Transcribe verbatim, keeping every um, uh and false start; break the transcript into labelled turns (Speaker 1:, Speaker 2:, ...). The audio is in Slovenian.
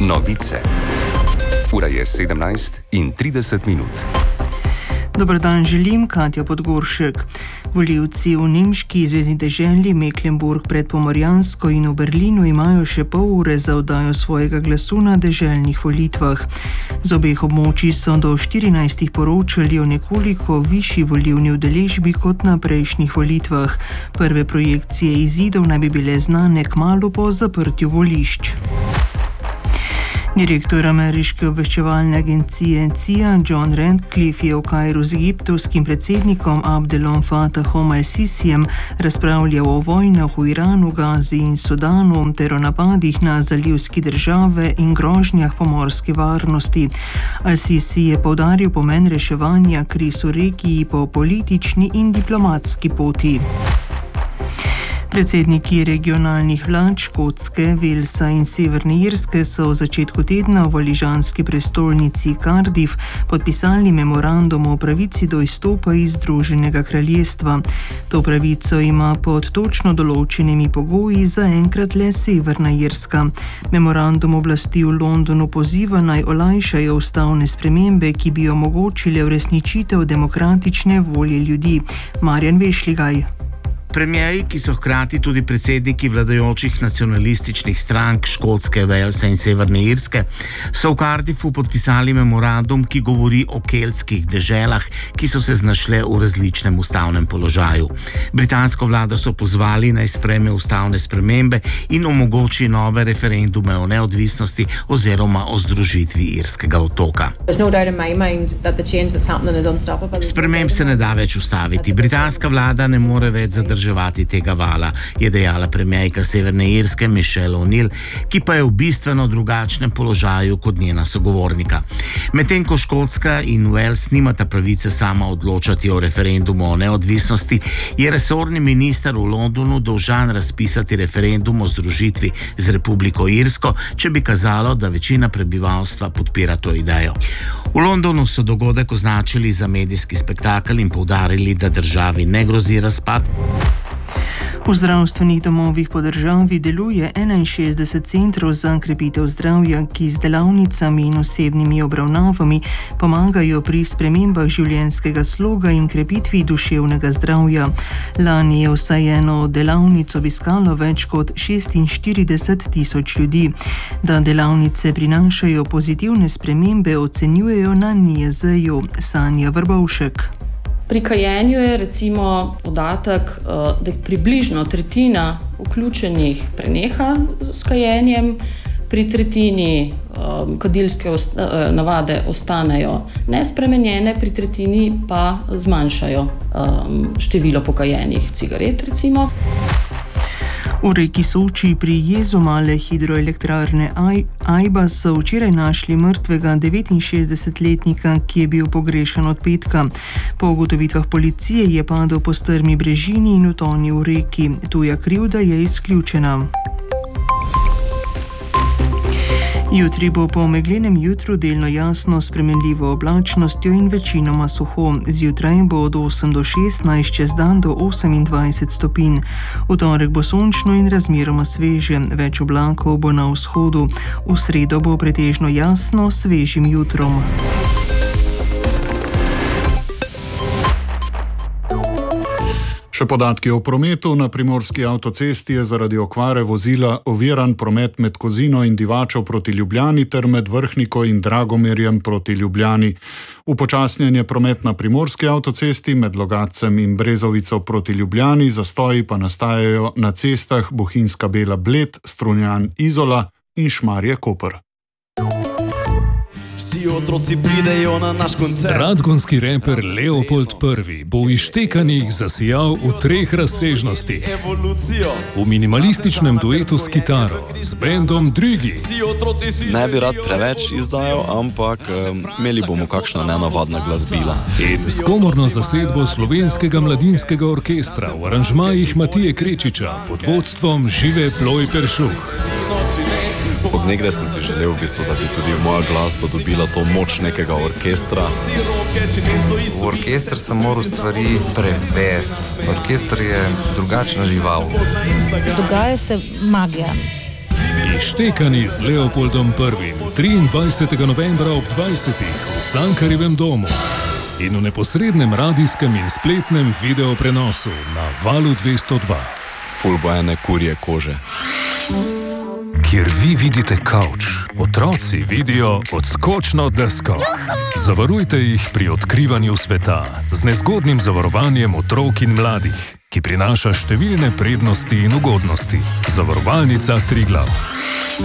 Speaker 1: Novice. Ura je sedemnajst in trideset minut.
Speaker 2: Dober dan želim, Katja Podgoršek. Volivci v nemški zvezni deželi Mecklenburg pred Pomorjansko in v Berlinu imajo še pol ure za oddajo svojega glasu na deželnih volitvah. Z obeh območij so do štirinajstih poročali o nekoliko višji volilni udeležbi kot na prejšnjih volitvah. Prve projekcije izidov naj bi bile znane kmalu po zaprtju volišč. Direktor ameriške obveščevalne agencije C I A John Ratcliffe je v Kairu z egiptovskim predsednikom Abdelom Fattahom al-Sisijem razpravljal o vojnah v Iranu, Gazi in Sudanu ter o napadih na zalivske države in grožnjah pomorske varnosti. Al-Sisi je poudaril pomen reševanja kriz v regiji po politični in diplomatski poti. Predsedniki regionalnih vlad Škotske, Walesa in Severne Irske so v začetku tedna v valižanski prestolnici Cardiff podpisali memorandum o pravici do izstopa iz Združenega kraljestva. To pravico ima pod točno določenimi pogoji zaenkrat le Severna Irska. Memorandum oblasti v Londonu poziva naj olajšajo ustavne spremembe, ki bi omogočile uresničitev demokratične volje ljudi. Marjan Vešligaj.
Speaker 3: Premierji, ki so hkrati tudi predsedniki vladajočih nacionalističnih strank Škotske, Walesa in Severne Irske, so v Cardiffu podpisali memorandum, ki govori o keltskih deželah, ki so se znašle v različnem ustavnem položaju. Britansko vlado so pozvali naj sprejme ustavne spremembe in omogoči nove referendume o neodvisnosti oziroma o združitvi irskega otoka. Sprememb se ne da več ustaviti. Britanska vlada ne more več zadržati tega vala, je dejala premierka Severne Irske Michelle O'Neill, ki pa je v bistveno drugačnem položaju kot njena sogovornika. Medtem ko Škotska in Wales nimata pravice sama odločati o referendumu o neodvisnosti, je resorni minister v Londonu dolžan razpisati referendum o združitvi z Republiko Irsko, če bi kazalo, da večina prebivalstva podpira to idejo. V Londonu so dogodek označili za medijski spektakel in poudarili, da državi ne grozi razpad.
Speaker 2: V zdravstvenih domovih po državi deluje enainšestdeset centrov za krepitev zdravja, ki z delavnicami in osebnimi obravnavami pomagajo pri spremembah življenjskega sloga in krepitvi duševnega zdravja. Lani je vsaj eno delavnic obiskalo več kot šestinštirideset tisoč ljudi. Da delavnice prinašajo pozitivne spremembe, ocenjujejo na N I Z J-u. Sanja Vrbovšek.
Speaker 4: Pri kajenju je recimo podatek, da približno tretjina vključenih preneha s kajenjem, pri tretjini kadilske navade ostanejo nespremenjene, pri tretjini pa zmanjšajo število pokajenih cigaret recimo.
Speaker 2: V reki Soči pri jezu male hidroelektrarne Ajba so včeraj našli mrtvega devetinšestdesetletnika, ki je bil pogrešan od petka. Po ugotovitvah policije je padel po strmi brežini in utonil v reki. Tuja krivda je izključena. Jutri bo po meglenem jutru delno jasno s spremenljivo oblačnostjo in večinoma suho. Zjutraj bo od osem do šestnajst, čez dan do osemindvajset stopinj. V torek bo sončno in razmeroma sveže, več oblakov bo na vzhodu. V sredo bo pretežno jasno s svežim jutrom.
Speaker 5: Še podatki o prometu. Na primorski avtocesti je zaradi okvare vozila oviran promet med Kozino in Divačo proti Ljubljani ter med Vrhniko in Dragomerjem proti Ljubljani. Upočasnjen je promet na primorski avtocesti med Logatcem in Brezovico proti Ljubljani, zastoji pa nastajajo na cestah Bohinjska Bela Bled, Strunjan Izola in Šmarje Koper.
Speaker 6: Vsi otroci pridejo na naš koncert.
Speaker 7: Radgonski reper Leopold Prvi bo v Ištekanih zasijal v treh razsežnosti. V minimalističnem duetu s kitaro, s bendom Drigi.
Speaker 6: Ne bi rad preveč izdajal, ampak um, imeli bomo kakšna nenavadna glasbila.
Speaker 7: In s komorno zasedbo Slovenskega mladinskega orkestra v aranžmajih Matije Krečiča pod vodstvom Žive Ploj Peršuh.
Speaker 6: Od nekdaj sem si želel, v bistvu, da bi tudi moja glasba dobila to moč nekega orkestra.
Speaker 8: V orkester sem moral stvari prevesti. Orkester je drugačna žival.
Speaker 9: Dogaja se magija.
Speaker 7: In Ištekani z Leopoldom prvim. triindvajsetega novembra ob dvajsetih v Cankarjevem domu in v neposrednem radijskem in spletnem videoprenosu na Valu dvesto dva.
Speaker 6: Fulbojene kurje kože.
Speaker 7: Kjer vi vidite kavč, otroci vidijo odskočno desko. Zavarujte jih pri odkrivanju sveta z nezgodnim zavarovanjem otrok in mladih, ki prinaša številne prednosti in ugodnosti. Zavarovalnica Triglav.